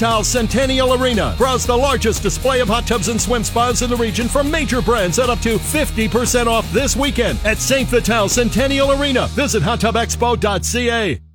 Vital Centennial Arena. Browse the largest display of hot tubs and swim spas in the region from major brands at up to 50% off this weekend at St. Vital Centennial Arena. Visit hottubexpo.ca.